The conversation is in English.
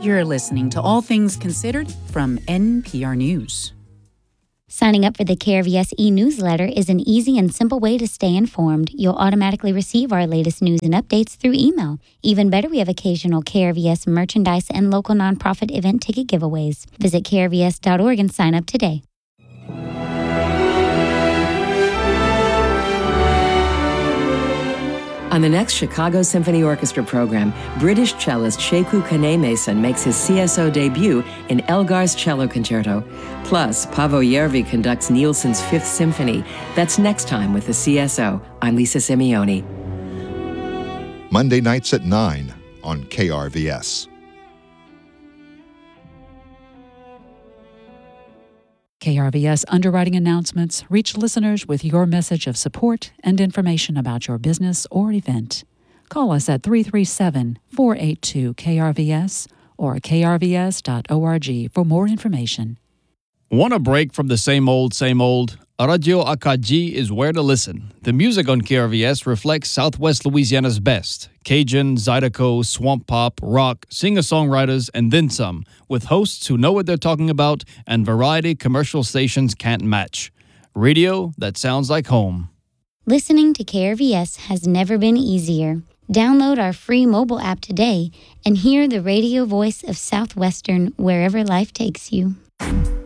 You're listening to All Things Considered from NPR News. Signing up for the KRVS e-newsletter is an easy and simple way to stay informed. You'll automatically receive our latest news and updates through email. Even better, we have occasional KRVS merchandise and local nonprofit event ticket giveaways. Visit krvs.org and sign up today. On the next Chicago Symphony Orchestra program, British cellist Sheku Kane-Mason makes his CSO debut in Elgar's Cello Concerto. Plus, Paavo Järvi conducts Nielsen's Fifth Symphony. That's next time with the CSO. I'm Lisa Simeoni. Monday nights at 9 on KRVS. KRVS underwriting announcements reach listeners with your message of support and information about your business or event. Call us at 337-482-KRVS or krvs.org for more information. Want a break from the same old, same old? Radio Akaji is where to listen. The music on KRVS reflects Southwest Louisiana's best. Cajun, Zydeco, swamp pop, rock, singer-songwriters, and then some, with hosts who know what they're talking about and variety commercial stations can't match. Radio that sounds like home. Listening to KRVS has never been easier. Download our free mobile app today and hear the radio voice of Southwestern wherever life takes you.